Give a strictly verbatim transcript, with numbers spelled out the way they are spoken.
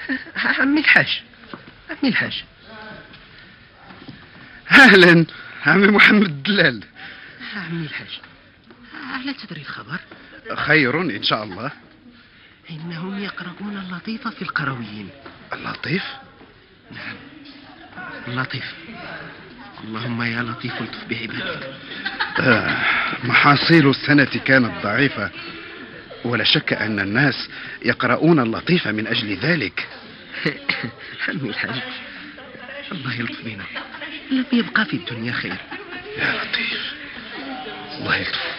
عمي الحاج، عمي الحاج. أهلا عمي محمد الدلال. عمي الحاج، هل تدري الخبر؟ خير إن شاء الله. إنهم يقرؤون اللطيف في القرويين. اللطيف؟ نعم، اللطيف. اللهم يا لطيف الطف بعبادك. آه، محاصيل السنة كانت ضعيفة، ولا شك أن الناس يقرؤون اللطيف من أجل ذلك. عمي الحاج، الله يلطف بنا، لم يبقى في الدنيا خير. يا لطيف، الله يلطف.